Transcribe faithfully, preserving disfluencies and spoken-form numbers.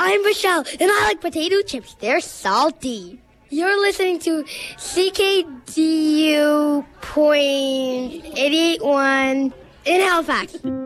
I'm Michelle, and I like potato chips. They're salty. You're listening to C K D U point eight eight one in Halifax.